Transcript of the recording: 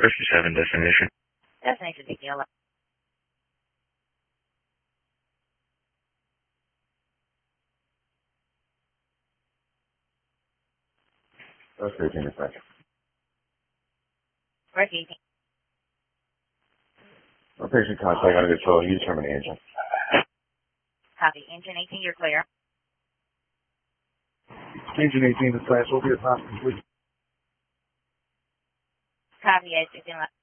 57 destination. Destination DPL. That's 13 dispatch. Break 18. Our patient contact under control. You determine the engine. Copy. Engine 18, you're clear. Engine 18 dispatch will be assigned complete. Copy. Edge 15 left.